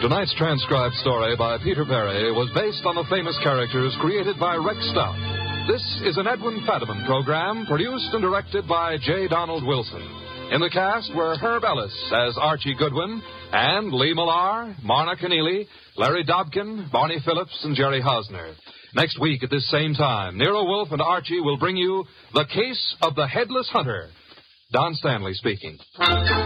Tonight's transcribed story by Peter Perry was based on the famous characters created by Rex Stout. This is an Edwin Fadiman program produced and directed by J. Donald Wilson. In the cast were Herb Ellis as Archie Goodwin and Lee Millar, Marna Keneally, Larry Dobkin, Barney Phillips, and Jerry Hausner. Next week at this same time, Nero Wolfe and Archie will bring you The Case of the Headless Hunter. Don Stanley speaking.